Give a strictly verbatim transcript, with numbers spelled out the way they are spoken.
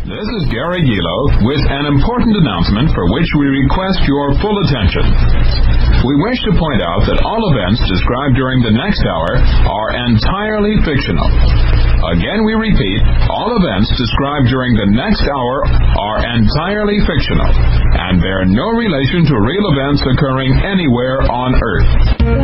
This is Gary Gilo with an important announcement for which we request your full attention. We wish to point out that all events described during the next hour are entirely fictional. Again, we repeat, all events described during the next hour are entirely fictional and bear no relation to real events occurring anywhere on Earth.